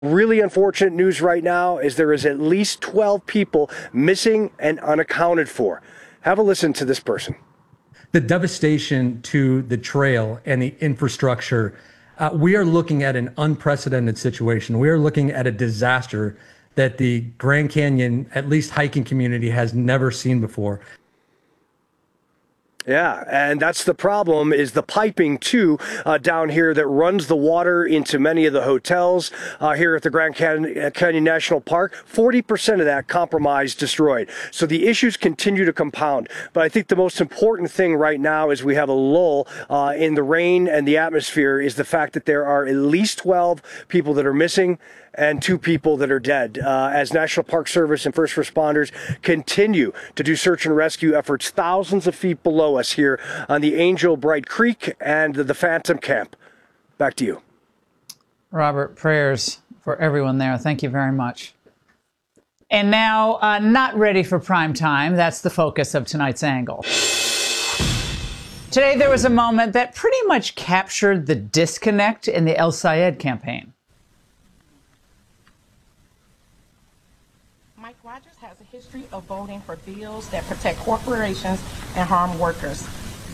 Really unfortunate news right now is there is at least 12 people missing and unaccounted for. Have a listen to this person. The devastation to the trail and the infrastructure, we are looking at an unprecedented situation. We are looking at a disaster that the Grand Canyon, at least hiking community, has never seen before. Yeah, and that's the problem, is the piping, too, down here that runs the water into many of the hotels here at the Grand Canyon National Park. 40% of that compromised, destroyed. So the issues continue to compound. But I think the most important thing right now is we have a lull in the rain and the atmosphere is the fact that there are at least 12 people that are missing and 2 people that are dead as National Park Service and first responders continue to do search and rescue efforts thousands of feet below us here on the Angel Bright Creek and the Phantom Camp. Back to you. Robert, prayers for everyone there. Thank you very much. And now, not ready for prime time. That's the focus of tonight's angle. Today, there was a moment that pretty much captured the disconnect in the El Sayed campaign. Mike Rogers has a history of voting for bills that protect corporations and harm workers.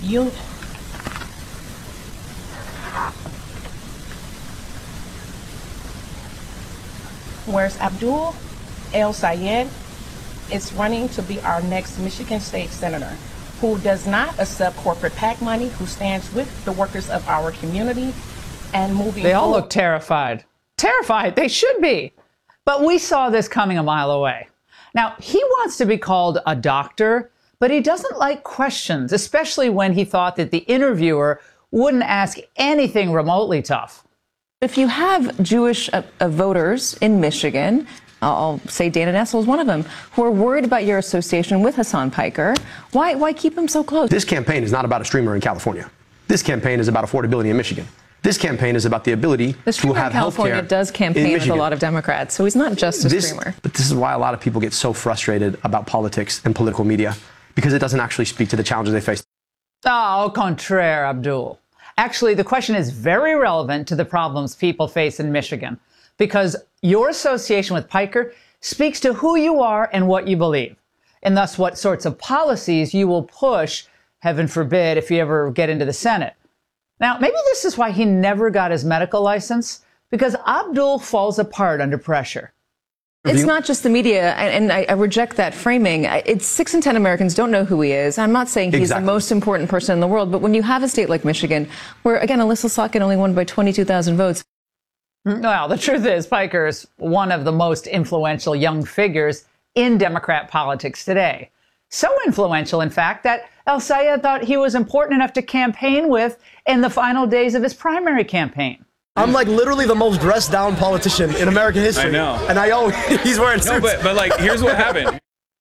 Whereas Abdul El Sayed is running to be our next Michigan State Senator, who does not accept corporate PAC money, who stands with the workers of our community and moving They all look terrified. Terrified. They should be. But we saw this coming a mile away. Now, he wants to be called a doctor, but he doesn't like questions, especially when he thought that the interviewer wouldn't ask anything remotely tough. If you have Jewish voters in Michigan, I'll say Dana Nessel is one of them, who are worried about your association with Hassan Piker, why keep him so close? This campaign is not about a streamer in California. This campaign is about affordability in Michigan. This campaign is about the ability to have health care. California does campaign with a lot of Democrats, so he's not just a streamer. But this is why a lot of people get so frustrated about politics and political media, because it doesn't actually speak to the challenges they face. Au contraire, Abdul. Actually, the question is very relevant to the problems people face in Michigan, because your association with Piker speaks to who you are and what you believe, and thus what sorts of policies you will push, heaven forbid, if you ever get into the Senate. Now, maybe this is why he never got his medical license, because Abdul falls apart under pressure. It's not just the media, and I reject that framing. It's 6 in 10 Americans don't know who he is. I'm not saying he's the most important person in the world, but when you have a state like Michigan, where, again, Alyssa Slotkin only won by 22,000 votes. Well, the truth is, Piker is one of the most influential young figures in Democrat politics today. So influential, in fact, that El Sayed thought he was important enough to campaign with in the final days of his primary campaign. I'm like literally the most dressed down politician in American history. I know. And he's wearing suits. No, but like, here's what happened.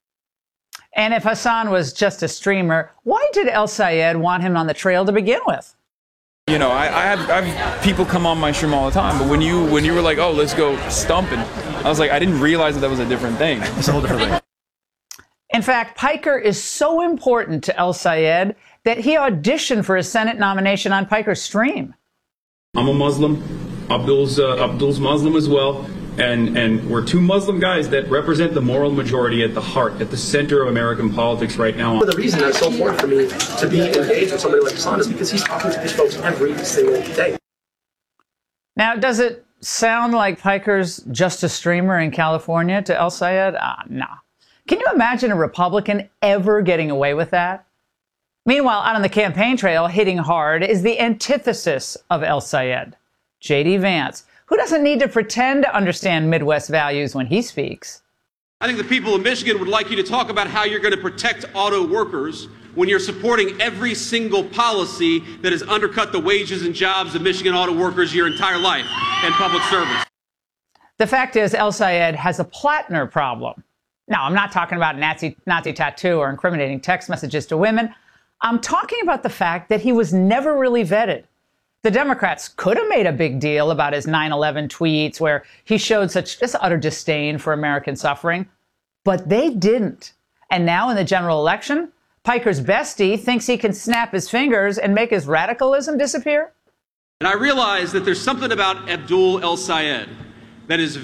And if Hassan was just a streamer, why did El Sayed want him on the trail to begin with? You know, I have people come on my stream all the time, but when you were like, oh, let's go stumping, I was like, I didn't realize that was a different thing. It's a whole different thing. In fact, Piker is so important to El Sayed that he auditioned for his Senate nomination on Piker's stream. I'm a Muslim. Abdul's Muslim as well. And we're 2 Muslim guys that represent the moral majority at the heart, at the center of American politics right now. The reason it's so important for me to be engaged with somebody like Hassan is because he's talking to these folks every single day. Now, does it sound like Piker's just a streamer in California to El Sayed? No. Can you imagine a Republican ever getting away with that? Meanwhile, out on the campaign trail, hitting hard is the antithesis of El Sayed, J.D. Vance, who doesn't need to pretend to understand Midwest values when he speaks. I think the people of Michigan would like you to talk about how you're going to protect auto workers when you're supporting every single policy that has undercut the wages and jobs of Michigan auto workers your entire life in public service. The fact is, El Sayed has a Plattner problem. Now, I'm not talking about Nazi tattoo or incriminating text messages to women. I'm talking about the fact that he was never really vetted. The Democrats could have made a big deal about his 9/11 tweets where he showed such just utter disdain for American suffering, but they didn't. And now in the general election, Piker's bestie thinks he can snap his fingers and make his radicalism disappear. And I realize that there's something about Abdul El Sayed that is